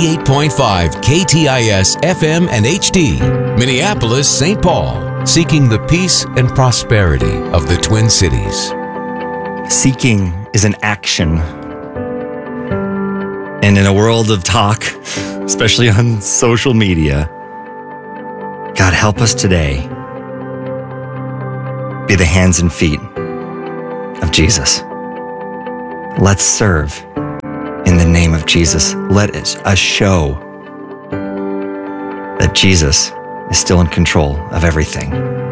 88.5 KTIS FM and HD, Minneapolis, St. Paul, seeking the peace and prosperity of the Twin Cities. Seeking is an action. And in a world of talk, especially on social media, God, help us today be the hands and feet of Jesus. Let's serve in the name of Jesus. Let us show that Jesus is still in control of everything.